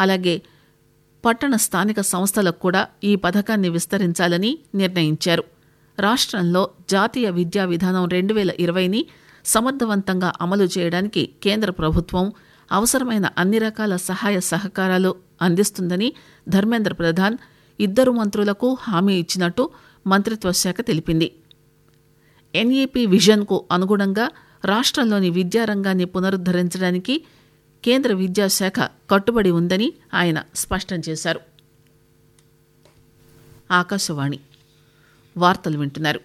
అలాగే పట్టణ స్థానిక సంస్థలకు కూడా ఈ పథకాన్ని విస్తరించాలని నిర్ణయించారు. రాష్ట్రంలో జాతీయ విద్యా విధానం 2020ని సమర్థవంతంగా అమలు చేయడానికి కేంద్ర ప్రభుత్వం అవసరమైన అన్ని రకాల సహాయ సహకారాలు అందిస్తుందని ధర్మేంద్ర ప్రధాన్ 2 మంత్రులకు హామీ ఇచ్చినట్టు మంత్రిత్వ శాఖ తెలిపింది. ఎన్ఈపీ విజన్కు అనుగుణంగా రాష్ట్రంలోని విద్యారంగాన్ని పునరుద్ధరించడానికి కేంద్ర విద్యాశాఖ కట్టుబడి ఉందని ఆయన స్పష్టం చేశారు. ఆకాశవాణి వార్తలు వింటున్నారు.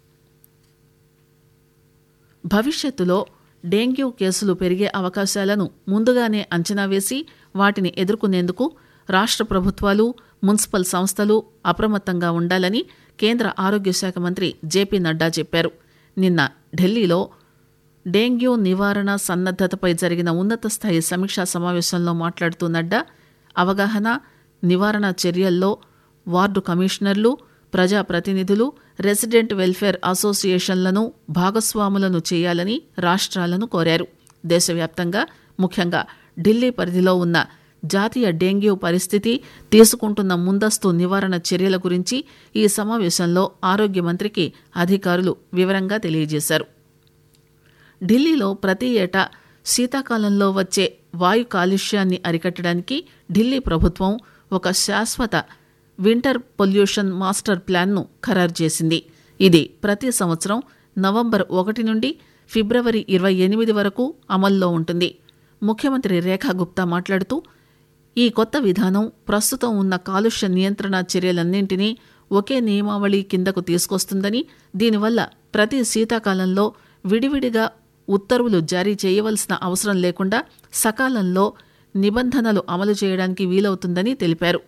భవిష్యత్తులో డెంగ్యూ కేసులు పెరిగే అవకాశాలను ముందుగానే అంచనా వేసి వాటిని ఎదుర్కొనేందుకు రాష్ట్ర ప్రభుత్వాలు, మున్సిపల్ సంస్థలు అప్రమత్తంగా ఉండాలని కేంద్ర ఆరోగ్య శాఖ మంత్రి జేపీ నడ్డా చెప్పారు. నిన్న ఢిల్లీలో డెంగ్యూ నివారణ సన్నద్దతపై జరిగిన ఉన్నత స్థాయి సమీక్షా సమావేశంలో మాట్లాడుతూ నడ్డా అవగాహన, నివారణ చర్యల్లో వార్డు కమిషనర్లు, ప్రజాప్రతినిధులు, రెసిడెంట్ వెల్ఫేర్ అసోసియేషన్లను భాగస్వాములను చేయాలని రాష్ట్రాలను కోరారు. దేశవ్యాప్తంగా ముఖ్యంగా ఢిల్లీ పరిధిలో ఉన్న జాతీయ డెంగ్యూ పరిస్థితి, తీసుకుంటున్న ముందస్తు నివారణ చర్యల గురించి ఈ సమావేశంలో ఆరోగ్య మంత్రికి అధికారులు వివరంగా తెలియజేశారు. ఢిల్లీలో ప్రతి ఏటా శీతాకాలంలో వచ్చే వాయు కాలుష్యాన్ని అరికట్టడానికి ఢిల్లీ ప్రభుత్వం ఒక శాశ్వత వింటర్ పొల్యూషన్ మాస్టర్ ప్లాన్ను ఖరారు చేసింది. ఇది ప్రతి సంవత్సరం నవంబర్ 1 నుండి ఫిబ్రవరి 28 వరకు అమల్లో ఉంటుంది. ముఖ్యమంత్రి రేఖా గుప్తా మాట్లాడుతూ ఈ కొత్త విధానం ప్రస్తుతం ఉన్న కాలుష్య నియంత్రణ చర్యలన్నింటినీ ఒకే నియమావళి కిందకు తీసుకొస్తుందని, దీనివల్ల ప్రతి శీతాకాలంలో విడివిడిగా ఉత్తర్వులు జారీ చేయవలసిన అవసరం లేకుండా సకాలంలో నిబంధనలు అమలు చేయడానికి వీలవుతుందని తెలిపారు.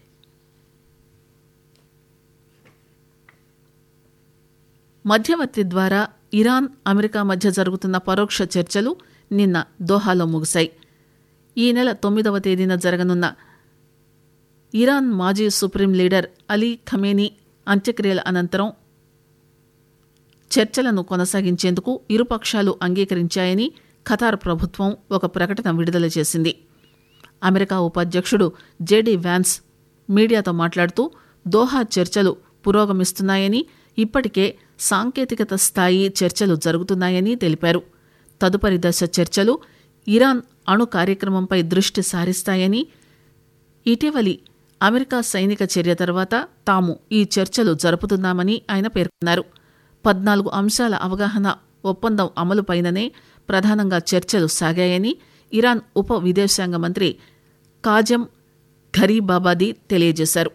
మధ్యవర్తి ద్వారా ఇరాన్, అమెరికా మధ్య జరుగుతున్న పరోక్ష చర్చలు నిన్న దోహాలో ముగిశాయి. ఈ నెల 9వ తేదీన జరగనున్న ఇరాన్ మాజీ సుప్రీం లీడర్ అలీ ఖమేనీ అంత్యక్రియల అనంతరం చర్చలను కొనసాగించేందుకు ఇరుపక్షాలు అంగీకరించాయని ఖతార్ ప్రభుత్వం ఒక ప్రకటన విడుదల చేసింది. అమెరికా ఉపాధ్యక్షుడు జేడీ వ్యాన్స్ మీడియాతో మాట్లాడుతూ దోహా చర్చలు పురోగమిస్తున్నాయని, ఇప్పటికే సాంకేతికత స్థాయి చర్చలు జరుగుతున్నాయని తెలిపారు. తదుపరి దశ చర్చలు ఇరాన్ అణు కార్యక్రమంపై దృష్టి సారిస్తాయని, ఇటీవలి అమెరికా సైనిక చర్య తర్వాత తాము ఈ చర్చలు జరుపుతున్నామని ఆయన పేర్కొన్నారు. 14 అంశాల అవగాహన ఒప్పందం అమలుపైననే ప్రధానంగా చర్చలు సాగాయని ఇరాన్ ఉప విదేశాంగ మంత్రి కాజెం ఘరీబాబాదీ తెలియజేశారు.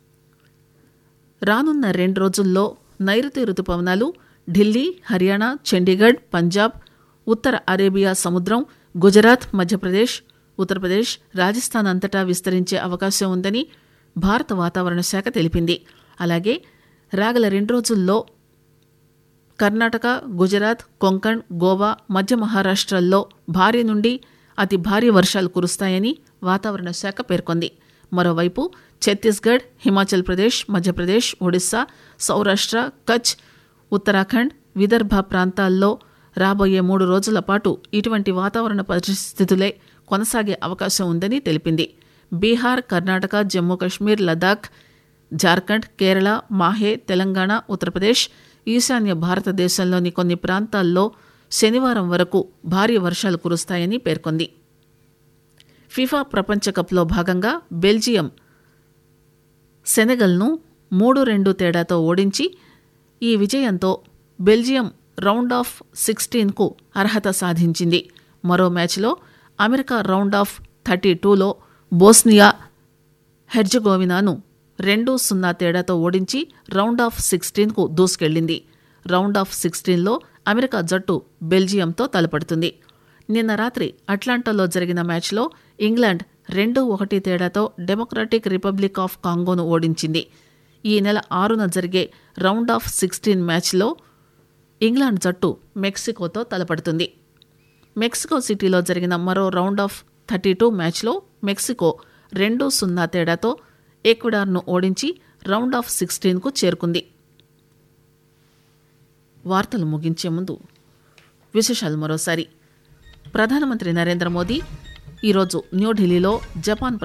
రానున్న 2 రోజుల్లో నైరుతి రుతుపవనాలు ఢిల్లీ, హర్యానా, చండీగఢ్, పంజాబ్, ఉత్తర అరేబియా సముద్రం, గుజరాత్, మధ్యప్రదేశ్, ఉత్తరప్రదేశ్, రాజస్థాన్ అంతటా విస్తరించే అవకాశం ఉందని భారత వాతావరణ శాఖ తెలిపింది. అలాగే రాగల 2 రోజుల్లో కర్ణాటక, గుజరాత్, కొంకణ్, గోవా, మధ్య మహారాష్ట్రల్లో భారీ నుండి అతి భారీ వర్షాలు కురుస్తాయని వాతావరణ శాఖ పేర్కొంది. మరోవైపు ఛత్తీస్గఢ్, హిమాచల్ ప్రదేశ్, మధ్యప్రదేశ్, ఒడిశా, సౌరాష్ట్ర, కచ్, ఉత్తరాఖండ్, విదర్భ ప్రాంతాల్లో రాబోయే 3 రోజుల పాటు ఇటువంటి వాతావరణ పరిస్థితులే కొనసాగే అవకాశం ఉందని తెలిపింది. బీహార్, కర్ణాటక, జమ్మూ కశ్మీర్, లదాఖ్, జార్ఖండ్, కేరళ, మాహే, తెలంగాణ, ఉత్తరప్రదేశ్, ఈశాన్య భారతదేశంలోని కొన్ని ప్రాంతాల్లో శనివారం వరకు భారీ వర్షాలు కురుస్తాయని పేర్కొంది. ఫిఫా ప్రపంచ కప్లో భాగంగా బెల్జియం సెనెగల్ను 3-2 తేడాతో ఓడించి ఈ విజయంతో బెల్జియం రౌండ్ ఆఫ్ 16కు అర్హత సాధించింది. మరో మ్యాచ్లో అమెరికా రౌండ్ ఆఫ్ 32లో బోస్నియా హెర్జగోవినాను 2-0 తేడాతో ఓడించి రౌండ్ ఆఫ్ 16కు దూసుకెళ్లింది. రౌండ్ ఆఫ్ 16లో అమెరికా జట్టు బెల్జియంతో తలపడుతుంది. నిన్న రాత్రి అట్లాంటాలో జరిగిన మ్యాచ్లో ఇంగ్లాండ్ 2-1 తేడాతో డెమోక్రటిక్ రిపబ్లిక్ ఆఫ్ కాంగోను ఓడించింది. ఈ నెల 6న జరిగే రౌండ్ ఆఫ్ 16 మ్యాచ్లో ఇంగ్లాండ్ జట్టు మెక్సికోతో తలపడుతుంది. మెక్సికో సిటీలో జరిగిన మరో రౌండ్ ఆఫ్ 32 మ్యాచ్లో మెక్సికో 2-0 తేడాతో ఈక్వెడార్ను ఓడించి రౌండ్ ఆఫ్ 16కు చేరుకుంది. వార్తలు ముగించే ముందు విశేషాలు మరోసారి. ప్రధానమంత్రి నరేంద్ర మోదీ ఈరోజు న్యూఢిల్లీలో జపాన్